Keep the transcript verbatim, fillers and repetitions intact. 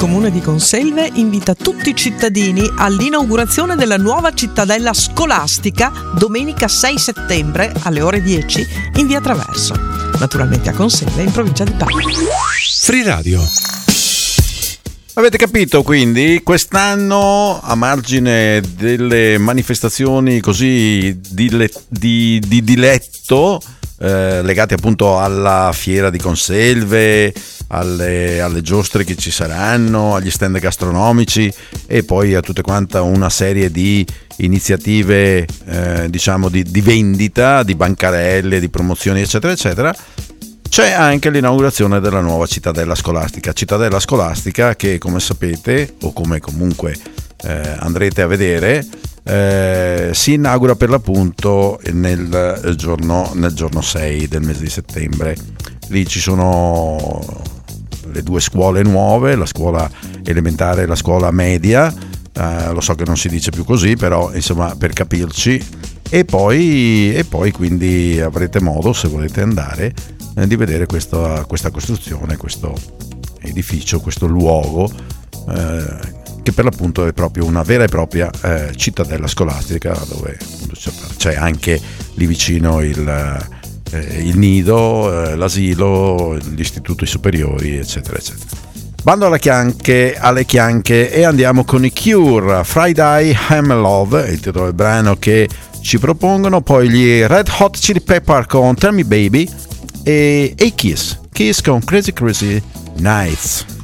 Comune di Conselve invita tutti i cittadini all'inaugurazione della nuova cittadella scolastica domenica sei settembre alle ore dieci in via Traverso, naturalmente a Conselve in provincia di Parma. Free Radio. Avete capito, quindi quest'anno, a margine delle manifestazioni così di, le, di, di diletto eh, legate appunto alla fiera di Conselve, alle, alle giostre che ci saranno, agli stand gastronomici e poi a tutte quanta una serie di iniziative eh, diciamo di, di vendita, di bancarelle, di promozioni eccetera eccetera, c'è anche l'inaugurazione della nuova cittadella scolastica, cittadella scolastica che, come sapete, o come comunque eh, andrete a vedere, eh, si inaugura per l'appunto nel giorno, nel giorno sei del mese di settembre. Lì ci sono le due scuole nuove, la scuola elementare e la scuola media, eh, lo so che non si dice più così, però insomma per capirci, e poi, e poi quindi avrete modo, se volete andare, di vedere questa, questa costruzione, questo edificio, questo luogo eh, che per l'appunto è proprio una vera e propria eh, cittadella scolastica, dove appunto c'è, c'è anche lì vicino il, eh, il nido, eh, l'asilo, gli istituti superiori eccetera eccetera. Bando alla chianche, alle chianche e andiamo con i Cure. Friday I'm Love è il titolo del brano che ci propongono, poi gli Red Hot Chili Pepper con Tell Me Baby e, e Kiss Kiss con Crazy Crazy Nights.